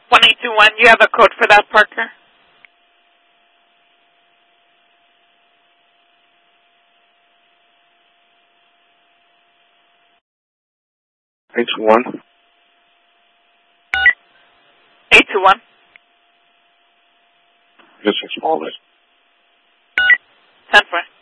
1821, you have a code for that, Parker? Eight to one. 821. Just a small list. 10-4.